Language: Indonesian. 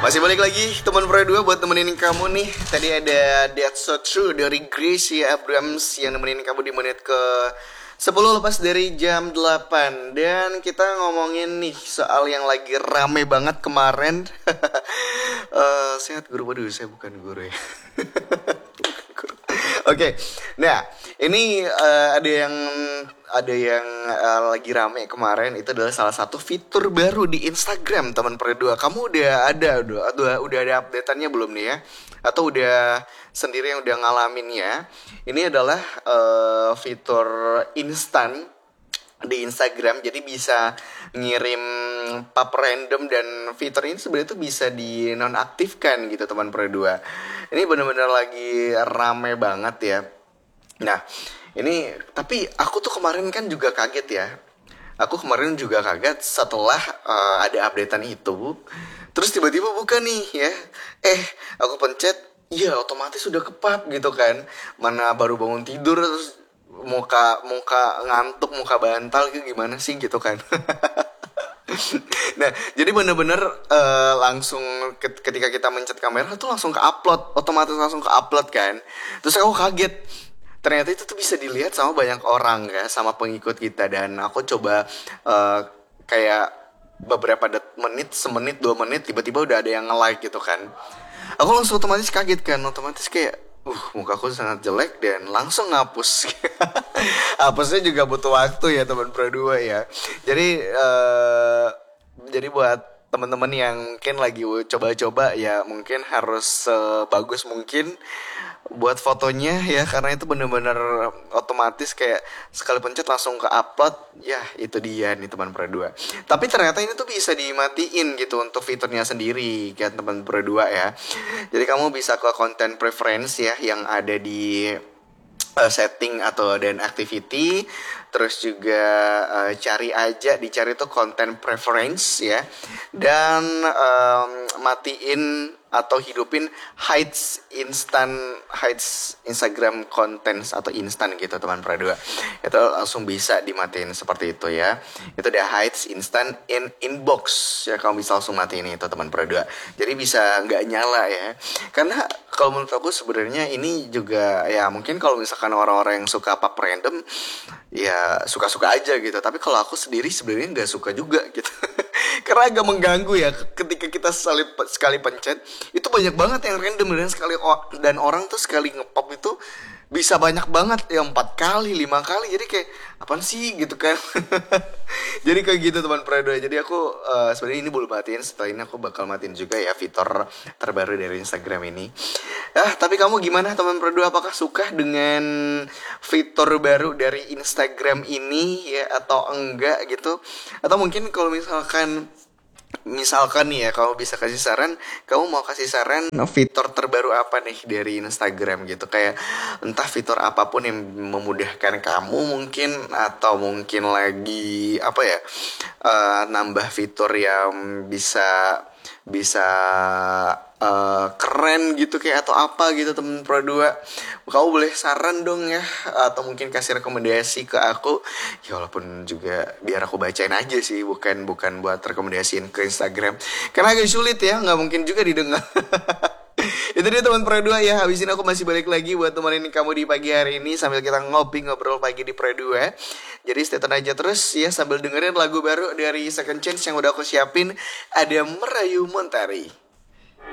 Masih balik lagi teman Pro 2 buat nemenin kamu nih. Tadi ada That's So True dari Grace Abrams yang nemenin kamu di menit ke 10 lepas dari jam 8. Dan kita ngomongin nih soal yang lagi rame banget kemarin. Sehat guru, waduh saya bukan guru ya. Oke, nah ini ada yang lagi rame kemarin. Itu adalah salah satu fitur baru di Instagram teman Pro 2. Kamu udah ada updateannya belum nih ya? Atau udah sendiri yang udah ngalaminnya? Ini adalah fitur instan di Instagram, jadi bisa ngirim pap random, dan fitur ini sebenarnya tuh bisa dinonaktifkan gitu teman Pro 2. Ini benar-benar lagi rame banget ya. Nah, ini tapi aku tuh kemarin kan juga kaget ya. Aku kemarin juga kaget setelah ada updatean itu. Terus tiba-tiba buka nih ya. Aku pencet, ya otomatis udah kepap gitu kan. Mana baru bangun tidur terus muka ngantuk, muka bantal gitu, gimana sih gitu kan. Nah, jadi bener-bener langsung ketika kita mencet kamera tuh langsung ke upload, otomatis langsung ke upload kan. Terus aku kaget, ternyata itu tuh bisa dilihat sama banyak orang ya, sama pengikut kita. Dan aku coba kayak beberapa menit, semenit, 2 menit, tiba-tiba udah ada yang nge-like gitu kan. Aku langsung otomatis kaget kan, otomatis kayak mukaku sangat jelek dan langsung ngapus. Hapusnya juga butuh waktu ya teman Pro 2 ya. Jadi buat teman-teman yang mungkin lagi coba-coba ya, mungkin harus sebagus mungkin buat fotonya ya, karena itu benar-benar otomatis kayak sekali pencet langsung ke upload. Ya itu dia nih teman Pro 2. Tapi ternyata ini tuh bisa dimatiin gitu untuk fiturnya sendiri kan teman Pro 2 ya. Jadi kamu bisa ke content preference ya yang ada di setting atau dan activity. Terus juga dicari tuh content preference ya. Dan matiin atau hidupin hides Instagram contents atau instan gitu teman Pro 2. Itu langsung bisa dimatiin seperti itu ya. Itu ada hides instant in inbox ya, kamu bisa langsung matiin itu teman Pro 2. Jadi bisa nggak nyala ya. Karena kalau menurut aku sebenarnya ini juga ya, mungkin kalau misalkan orang-orang yang suka pop random ya suka-suka aja gitu. Tapi kalau aku sendiri sebenarnya nggak suka juga gitu. Karena agak mengganggu ya ketika kita sekali pencet itu banyak banget yang random, dan orang tuh sekali ngepop itu bisa banyak banget ya, 4 kali 5 kali. Jadi kayak apaan sih gitu kan. Jadi kayak gitu teman Pro 2. Jadi aku sebenarnya ini belum matiin. Setelah ini aku bakal matiin juga ya fitur terbaru dari Instagram ini. Tapi kamu gimana teman Pro 2? Apakah suka dengan fitur baru dari Instagram ini ya, atau enggak gitu? Atau mungkin kalau misalkan nih ya, kamu bisa kasih saran, kamu mau kasih saran fitur terbaru apa nih dari Instagram gitu, kayak entah fitur apapun yang memudahkan kamu mungkin, atau mungkin lagi apa ya, nambah fitur yang bisa keren gitu kayak, atau apa gitu temen Pro 2. Kamu boleh saran dong ya, atau mungkin kasih rekomendasi ke aku ya, walaupun juga biar aku bacain aja sih, bukan buat rekomendasiin ke Instagram, karena agak sulit ya, nggak mungkin juga didengar. Itu dia teman Pro 2 ya. Habis ini aku masih balik lagi buat temenin kamu di pagi hari ini sambil kita ngobrol pagi di Pro 2. Jadi stay tune aja terus ya, sambil dengerin lagu baru dari Second Chance yang udah aku siapin. Ada Merayu Montari.